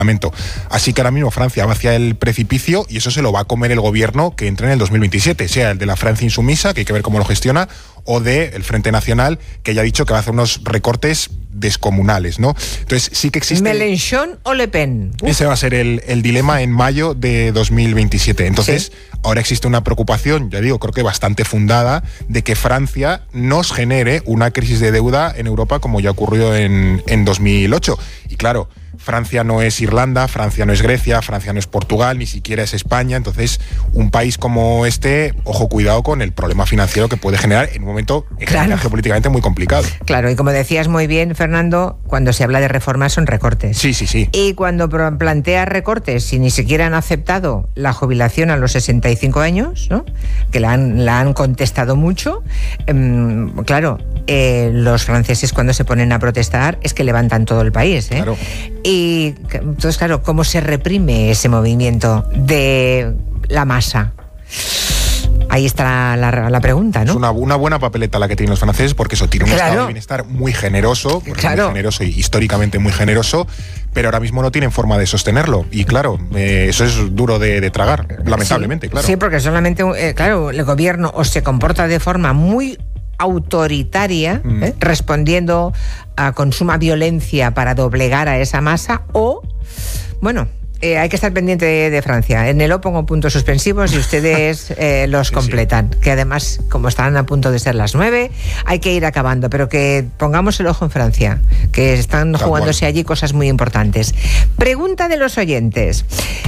Así que ahora mismo Francia va hacia el precipicio y eso se lo va a comer el gobierno que entre en el 2027, sea el de la Francia insumisa, que hay que ver cómo lo gestiona, o del Frente Nacional, que ya ha dicho que va a hacer unos recortes descomunales, ¿no? Entonces sí que existe... ¿Mélenchon o Le Pen? Ese va a ser el dilema en mayo de 2027. Entonces, ahora existe una preocupación, ya digo, creo que bastante fundada, de que Francia nos genere una crisis de deuda en Europa como ya ocurrió en 2008. Y claro, Francia no es Irlanda, Francia no es Grecia, Francia no es Portugal, ni siquiera es España. Entonces, un país como este, ojo, cuidado con el problema financiero que puede generar en un momento geopolíticamente muy complicado. Claro, y como decías muy bien, Fernando, cuando se habla de reformas son recortes. Sí. Y cuando plantea recortes, si ni siquiera han aceptado la jubilación a los 65 años, ¿no?, que la han contestado mucho, claro, los franceses cuando se ponen a protestar es que levantan todo el país, ¿eh? Claro. Y entonces, claro, ¿cómo se reprime ese movimiento de la masa? Ahí está la pregunta, ¿no? Es una buena papeleta la que tienen los franceses, porque eso tiene un estado de bienestar muy generoso, muy generoso y históricamente muy generoso, pero ahora mismo no tienen forma de sostenerlo. Y claro, eso es duro de tragar, lamentablemente, claro. Sí, porque solamente, el gobierno o se comporta de forma muy autoritaria, respondiendo con suma violencia para doblegar a esa masa, o, bueno, hay que estar pendiente de Francia. En el O pongo puntos suspensivos y ustedes los completan. Que además, como están a punto de ser las 9, hay que ir acabando. Pero que pongamos el ojo en Francia, que están jugándose allí cosas muy importantes. Pregunta de los oyentes.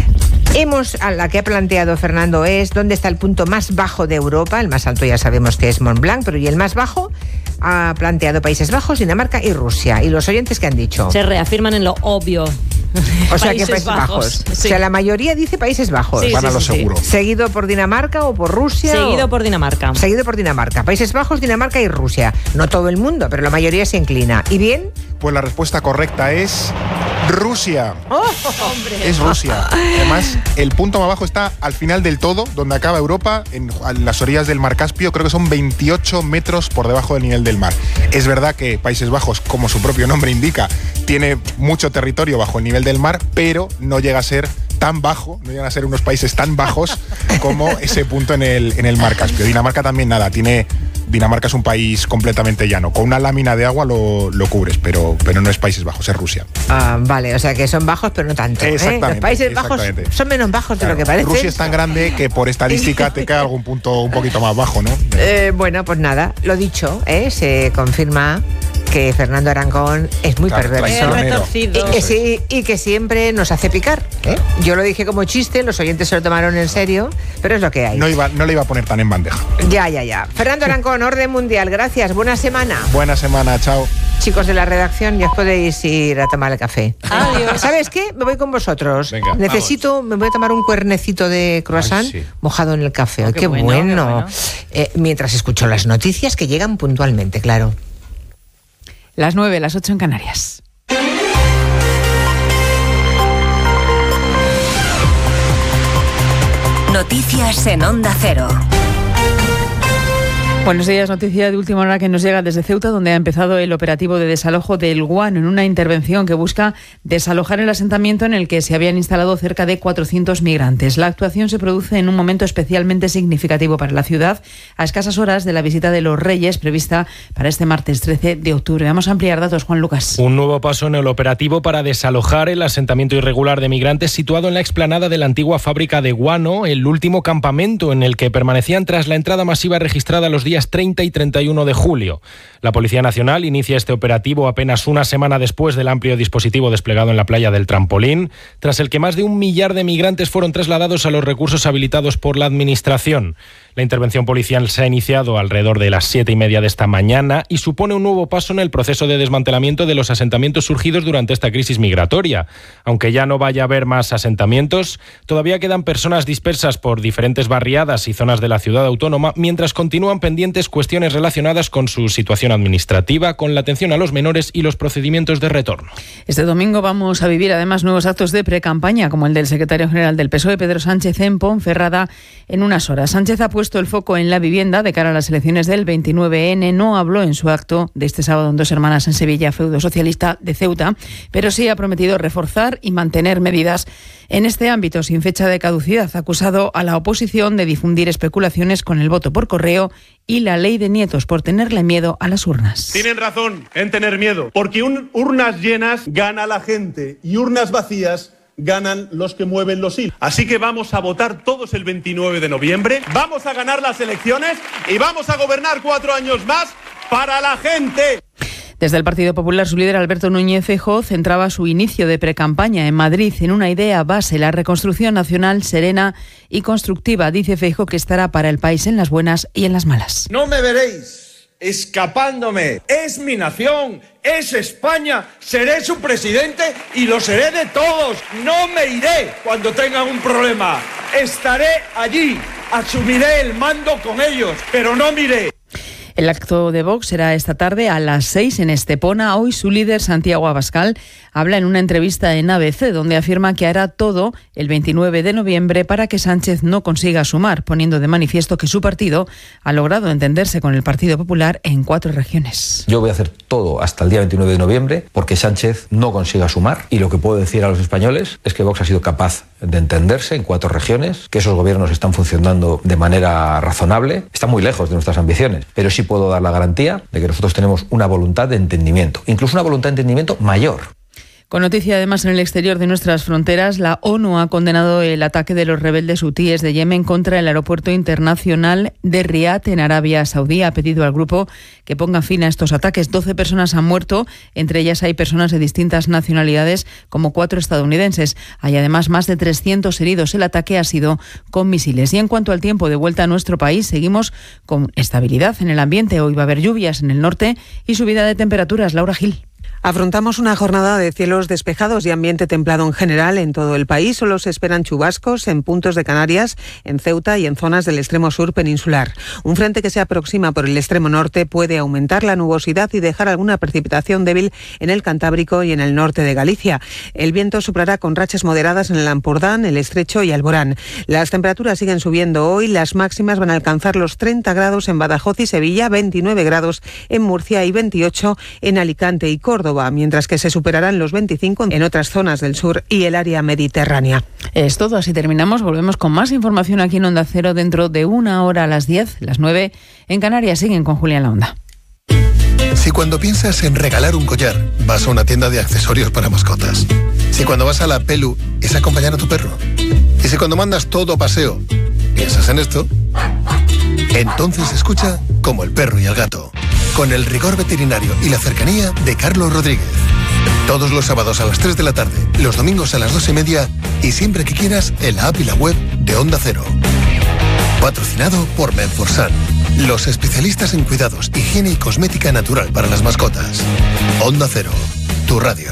A la que ha planteado Fernando es: ¿dónde está el punto más bajo de Europa? El más alto ya sabemos que es Mont Blanc, pero ¿y el más bajo? Ha planteado Países Bajos, Dinamarca y Rusia. ¿Y los oyentes qué han dicho? Se reafirman en lo obvio. O sea, que Países Bajos. Sí. O sea, la mayoría dice Países Bajos. Van a lo seguro. ¿Seguido por Dinamarca o por Rusia? Seguido por Dinamarca. Seguido por Dinamarca. Países Bajos, Dinamarca y Rusia. No todo el mundo, pero la mayoría se inclina. ¿Y bien? Pues la respuesta correcta es Rusia. ¡Oh, hombre! Es Rusia. Además, el punto más bajo está al final del todo, donde acaba Europa, en las orillas del Mar Caspio. Creo que son 28 metros por debajo del nivel del mar. Es verdad que Países Bajos, como su propio nombre indica, tiene mucho territorio bajo el nivel del mar, pero no llega a ser tan bajo, no llegan a ser unos países tan bajos como ese punto en el Mar Caspio. Dinamarca también Dinamarca es un país completamente llano. Con una lámina de agua lo cubres, pero no es Países Bajos, es Rusia. Vale, o sea que son bajos, pero no tanto. Exactamente. Los Países Bajos son menos bajos de lo que parece. Rusia es tan grande que por estadística te cae algún punto un poquito más bajo, ¿no? Bueno, pues nada, lo dicho, se confirma que Fernando Arancón es muy perverso. Y que siempre nos hace picar. Yo lo dije como chiste, los oyentes se lo tomaron en serio, pero es lo que hay. No le iba a poner tan en bandeja. Ya. Fernando Arancón, Orden Mundial, gracias, buena semana. Buena semana, chao. Chicos de la redacción, ya os podéis ir a tomar el café. Adiós. ¿Sabes qué? Me voy con vosotros. Venga, me voy a tomar un cuernecito de croissant mojado en el café. ¡Qué bueno! Mientras escucho las noticias que llegan puntualmente, claro. Las 9, las 8 en Canarias. Noticias en Onda Cero. Buenos días, noticia de última hora que nos llega desde Ceuta, donde ha empezado el operativo de desalojo del Guano, en una intervención que busca desalojar el asentamiento en el que se habían instalado cerca de 400 migrantes. La actuación se produce en un momento especialmente significativo para la ciudad, a escasas horas de la visita de los Reyes prevista para este martes 13 de octubre. Vamos a ampliar datos, Juan Lucas. Un nuevo paso en el operativo para desalojar el asentamiento irregular de migrantes situado en la explanada de la antigua fábrica de Guano, el último campamento en el que permanecían tras la entrada masiva registrada los días 30 y 31 de julio. La Policía Nacional inicia este operativo apenas una semana después del amplio dispositivo desplegado en la playa del Trampolín, tras el que más de 1 millar de migrantes fueron trasladados a los recursos habilitados por la Administración. La intervención policial se ha iniciado alrededor de las 7:30 de esta mañana y supone un nuevo paso en el proceso de desmantelamiento de los asentamientos surgidos durante esta crisis migratoria. Aunque ya no vaya a haber más asentamientos, todavía quedan personas dispersas por diferentes barriadas y zonas de la ciudad autónoma, mientras continúan pendientes pendientes cuestiones relacionadas con su situación administrativa, con la atención a los menores y los procedimientos de retorno. Este domingo vamos a vivir además nuevos actos de precampaña, como el del secretario general del PSOE, Pedro Sánchez, en Ponferrada en unas horas. Sánchez ha puesto el foco en la vivienda de cara a las elecciones del 29N. No habló en su acto de este sábado en Dos Hermanas en Sevilla, feudo socialista de Ceuta, pero sí ha prometido reforzar y mantener medidas en este ámbito sin fecha de caducidad. Ha acusado a la oposición de difundir especulaciones con el voto por correo y la ley de nietos por tenerle miedo a las urnas. Tienen razón en tener miedo, porque urnas llenas gana la gente y urnas vacías ganan los que mueven los hilos. Así que vamos a votar todos el 29 de noviembre, vamos a ganar las elecciones y vamos a gobernar 4 años más para la gente. Desde el Partido Popular, su líder Alberto Núñez Feijóo centraba su inicio de precampaña en Madrid en una idea base, la reconstrucción nacional serena y constructiva. Dice Feijóo que estará para el país en las buenas y en las malas. No me veréis escapándome. Es mi nación, es España, seré su presidente y lo seré de todos. No me iré cuando tengan un problema. Estaré allí, asumiré el mando con ellos, pero no me iré. El acto de Vox será esta tarde a las 6 en Estepona. Hoy su líder, Santiago Abascal, habla en una entrevista en ABC, donde afirma que hará todo el 29 de noviembre para que Sánchez no consiga sumar, poniendo de manifiesto que su partido ha logrado entenderse con el Partido Popular en 4 regiones. Yo voy a hacer todo hasta el día 29 de noviembre porque Sánchez no consiga sumar, y lo que puedo decir a los españoles es que Vox ha sido capaz de entenderse en 4 regiones, que esos gobiernos están funcionando de manera razonable, están muy lejos de nuestras ambiciones, pero sí puedo dar la garantía de que nosotros tenemos una voluntad de entendimiento, incluso una voluntad de entendimiento mayor. Con noticia además en el exterior de nuestras fronteras, la ONU ha condenado el ataque de los rebeldes hutíes de Yemen contra el aeropuerto internacional de Riad en Arabia Saudí. Ha pedido al grupo que ponga fin a estos ataques. 12 personas han muerto, entre ellas hay personas de distintas nacionalidades, como 4 estadounidenses. Hay además más de 300 heridos. El ataque ha sido con misiles. Y en cuanto al tiempo de vuelta a nuestro país, seguimos con estabilidad en el ambiente. Hoy va a haber lluvias en el norte y subida de temperaturas. Laura Gil. Afrontamos una jornada de cielos despejados y ambiente templado en general en todo el país. Solo se esperan chubascos en puntos de Canarias, en Ceuta y en zonas del extremo sur peninsular. Un frente que se aproxima por el extremo norte puede aumentar la nubosidad y dejar alguna precipitación débil en el Cantábrico y en el norte de Galicia. El viento soplará con rachas moderadas en el Ampurdán, el Estrecho y Alborán. Las temperaturas siguen subiendo hoy. Las máximas van a alcanzar los 30 grados en Badajoz y Sevilla, 29 grados en Murcia y 28 en Alicante y Córdoba, mientras que se superarán los 25 en otras zonas del sur y el área mediterránea. Es todo, así terminamos. Volvemos con más información aquí en Onda Cero dentro de 1 hora a las 10, las 9 en Canarias. Siguen con Julián La Onda. Si cuando piensas en regalar un collar, vas a una tienda de accesorios para mascotas. Si cuando vas a la Pelu es acompañar a tu perro. Y si cuando mandas todo a paseo, piensas en esto, entonces escucha Como el perro y el gato, con el rigor veterinario y la cercanía de Carlos Rodríguez. Todos los sábados a las 3 de la tarde, los domingos a las 2:30 y siempre que quieras en la app y la web de Onda Cero. Patrocinado por Menforsan, los especialistas en cuidados, higiene y cosmética natural para las mascotas. Onda Cero, tu radio.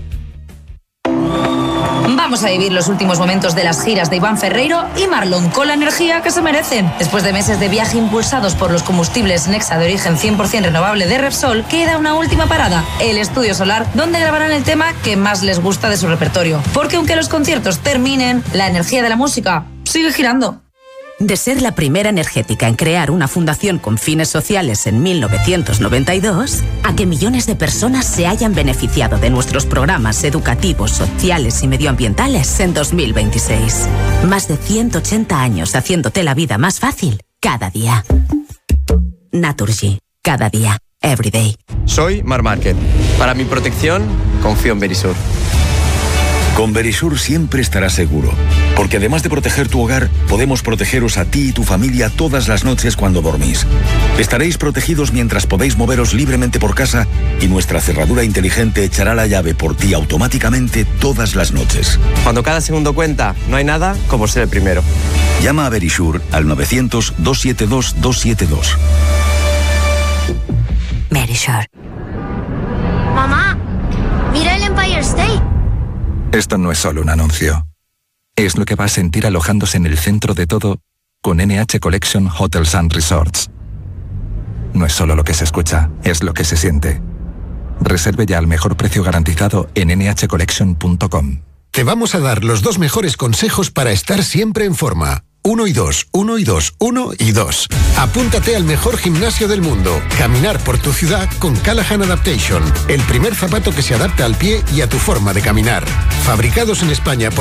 Vamos a vivir los últimos momentos de las giras de Iván Ferreiro y Marlon con la energía que se merecen. Después de meses de viaje impulsados por los combustibles Nexa de origen 100% renovable de Repsol, queda una última parada, el Estudio Solar, donde grabarán el tema que más les gusta de su repertorio. Porque aunque los conciertos terminen, la energía de la música sigue girando. De ser la primera energética en crear una fundación con fines sociales en 1992, a que millones de personas se hayan beneficiado de nuestros programas educativos, sociales y medioambientales en 2026. Más de 180 años haciéndote la vida más fácil cada día. Naturgy. Cada día. Every day. Soy Mar Márquez. Para mi protección, confío en Verisur. Con Verisur siempre estarás seguro, porque además de proteger tu hogar, podemos protegeros a ti y tu familia todas las noches cuando dormís. Estaréis protegidos mientras podéis moveros libremente por casa y nuestra cerradura inteligente echará la llave por ti automáticamente todas las noches. Cuando cada segundo cuenta, no hay nada como ser el primero. Llama a Verisur al 900-272-272. Verisur. Mamá, mira el Empire State. Esto no es solo un anuncio. Es lo que va a sentir alojándose en el centro de todo con NH Collection Hotels & Resorts. no es solo lo que se escucha, es lo que se siente. Reserve ya al mejor precio garantizado en nhcollection.com. Te vamos a dar los 2 mejores consejos para estar siempre en forma. 1 y 2, 1 y 2, 1 y 2. Apúntate al mejor gimnasio del mundo. Caminar por tu ciudad con Callahan Adaptation. El primer zapato que se adapta al pie y a tu forma de caminar. Fabricados en España por